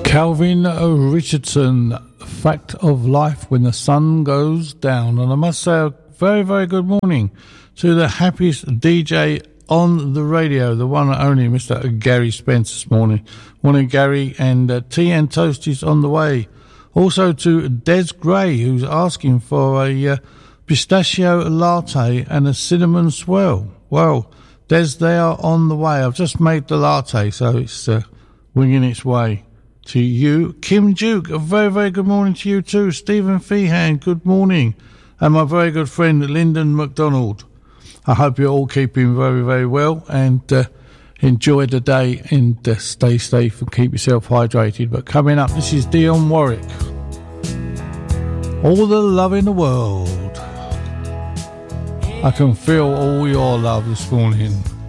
Calvin Richardson, Fact of Life When the Sun Goes Down. And I must say a very, very good morning to the happiest DJ on the radio, the one and only Mr. Gary Spence this morning. Morning, Gary, and tea and toast is on the way. Also to Des Gray, who's asking for a pistachio latte and a cinnamon swirl. Well, Des, they are on the way. I've just made the latte, so it's winging its way to you. Kim Duke, a very, very good morning to you too. Stephen Feehan, good morning. And my very good friend Lyndon McDonald. I hope you're all keeping very, very well and enjoy the day and stay safe and keep yourself hydrated. But coming up, this is Dionne Warwick. All the love in the world. I can feel all your love this morning.